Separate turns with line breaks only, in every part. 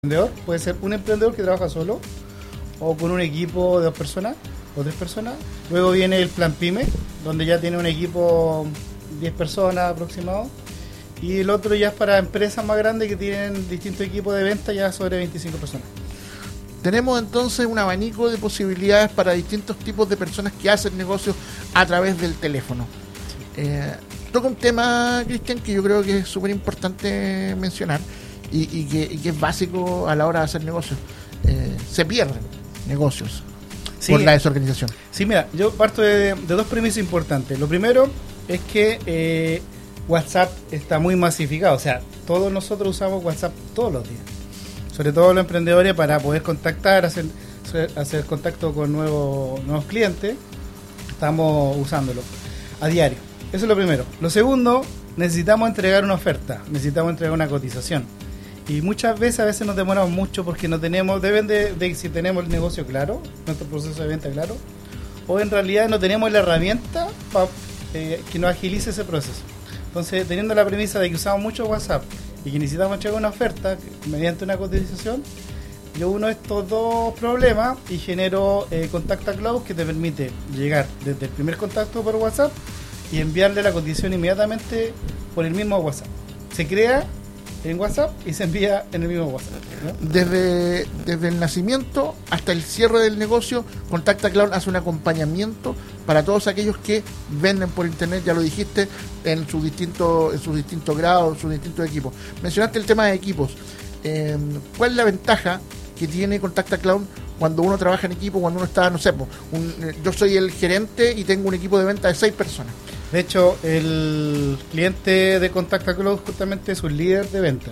emprendedor. Puede ser un emprendedor que trabaja solo o con un equipo de 2 personas o 3 personas. Luego viene el plan PYME, donde ya tiene un equipo 10 personas aproximado. Y el otro ya es para empresas más grandes que tienen distintos equipos de venta ya sobre 25 personas.
Tenemos entonces un abanico de posibilidades para distintos tipos de personas que hacen negocios a través del teléfono. Toca un tema, Cristian, que yo creo que es súper importante mencionar y que es básico a la hora de hacer negocios. Se pierden negocios por la desorganización.
Sí, mira, yo parto de 2 premisas importantes. Lo primero es que WhatsApp está muy masificado. O sea, todos nosotros usamos WhatsApp todos los días. Sobre todo los emprendedores para poder contactar, hacer contacto con nuevos clientes. Estamos usándolo a diario. Eso es lo primero. Lo segundo, necesitamos entregar una oferta, necesitamos entregar una cotización. Y muchas veces, a veces nos demoramos mucho porque no tenemos, depende de si tenemos el negocio claro, nuestro proceso de venta claro, o en realidad no tenemos la herramienta que nos agilice ese proceso. Entonces, teniendo la premisa de que usamos mucho WhatsApp y que necesitamos entregar una oferta mediante una cotización, yo uno estos 2 problemas y genero Contacta Cloud, que te permite llegar desde el primer contacto por WhatsApp y enviarle la cotización inmediatamente por el mismo WhatsApp. Se crea en WhatsApp y se envía en el mismo WhatsApp, ¿no?
Desde el nacimiento hasta el cierre del negocio, Contacta Cloud hace un acompañamiento para todos aquellos que venden por internet, ya lo dijiste, en sus distintos grados, en sus distintos equipos. Mencionaste el tema de equipos. ¿Cuál es la ventaja que tiene Contacta Cloud cuando uno trabaja en equipo, cuando uno está, no sé, yo soy el gerente y tengo un equipo de venta de 6 personas?
De hecho, el cliente de Contacta Cloud justamente es un líder de venta.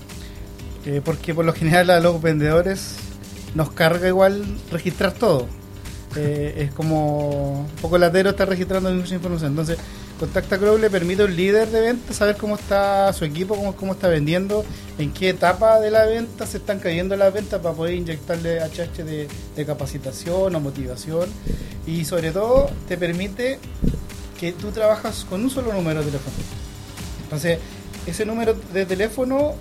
Porque por lo general a los vendedores nos carga igual registrar todo. Es como un poco latero estar registrando mucha información. Entonces, Contacta Cloud le permite a un líder de venta saber cómo está su equipo, cómo está vendiendo, en qué etapa de la venta se están cayendo las ventas para poder inyectarle HH de capacitación o motivación. Y sobre todo, te permite que tú trabajas con un solo número de teléfono. Entonces, ese número de teléfono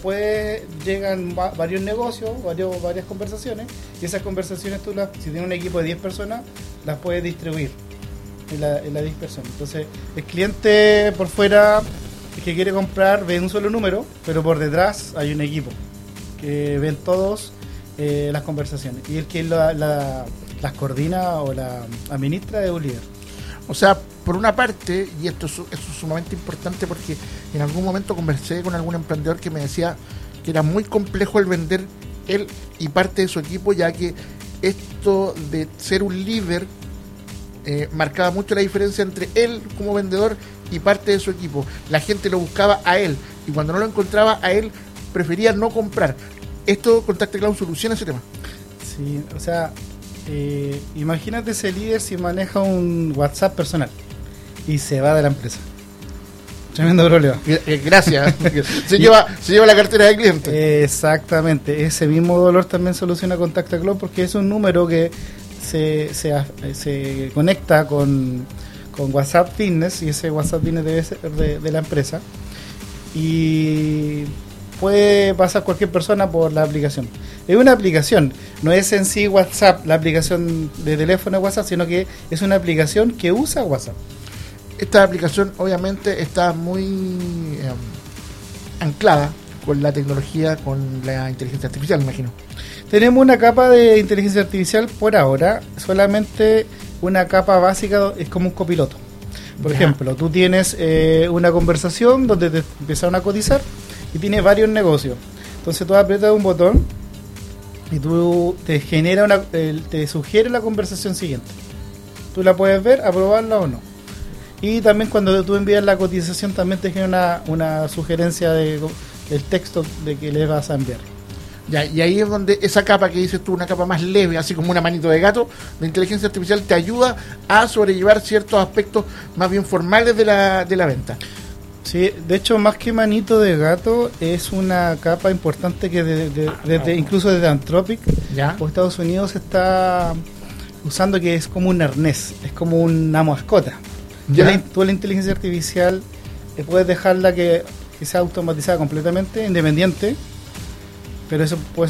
llegan varios negocios, varias conversaciones, y esas conversaciones tú si tienes un equipo de 10 personas, las puedes distribuir en las 10 personas. Entonces, el cliente por fuera que quiere comprar ve un solo número, pero por detrás hay un equipo que ven todos las conversaciones, y el que las coordina o la administra es un líder.
O sea, por una parte, y esto es sumamente importante porque en algún momento conversé con algún emprendedor que me decía que era muy complejo el vender él y parte de su equipo, ya que esto de ser un líder marcaba mucho la diferencia entre él como vendedor y parte de su equipo. La gente lo buscaba a él y cuando no lo encontraba a él prefería no comprar. Esto Contacta Cloud soluciona ese tema.
Sí, o sea, imagínate ese líder si maneja un WhatsApp personal y se va de la empresa. Tremendo problema.
Gracias. se lleva la cartera de cliente.
Exactamente. Ese mismo dolor también soluciona Contacta Cloud porque es un número que se conecta con WhatsApp Business, y ese WhatsApp Business debe ser de la empresa, y puede pasar cualquier persona por la aplicación. Es una aplicación, no es en sí WhatsApp, la aplicación de teléfono de WhatsApp, sino que es una aplicación que usa WhatsApp.
Esta aplicación obviamente está muy anclada con la tecnología, con la inteligencia artificial, me imagino.
Tenemos una capa de inteligencia artificial por ahora, solamente una capa básica, es como un copiloto. Por ejemplo, tú tienes una conversación donde te empezaron a cotizar y tienes varios negocios. Entonces tú aprietas un botón y tú te sugiere la conversación siguiente. Tú la puedes ver, aprobarla o no. Y también cuando tú envías la cotización también te genera una sugerencia del texto de que le vas a enviar.
Ya, y ahí es donde esa capa que dices tú, una capa más leve, así como una manito de gato, de inteligencia artificial, te ayuda a sobrellevar ciertos aspectos más bien formales de la venta.
Sí, de hecho, más que manito de gato, es una capa importante que incluso desde Anthropic o Estados Unidos se está usando, que es como un arnés, es como una mascota. Tú la inteligencia artificial puedes dejarla que sea automatizada completamente, independiente, Pero eso puede